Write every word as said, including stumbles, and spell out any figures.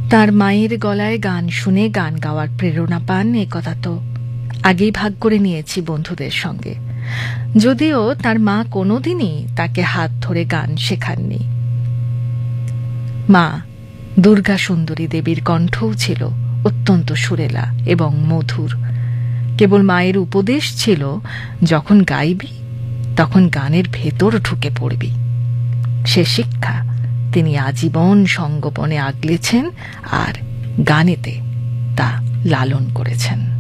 তার মায়ের গলায় গান শুনে গান গাওয়ার প্রেরণা পান, এ কথা তো আগেই ভাগ করে নিয়েছি বন্ধুদের সঙ্গে। যদিও তার মা কোনোদিনই তাকে হাত ধরে গান শেখাননি। মা দুর্গা সুন্দরী দেবীর কণ্ঠও ছিল অত্যন্ত সুরেলা এবং মধুর। কেবল মায়ের উপদেশ ছিল, যখন গাইবি তখন গানের ভেতর ঢুকে পড়বি। সে শিক্ষা তিনি আজীবন সঙ্গোপনে আগলেছেন আর গানেতে তা লালন করেছেন।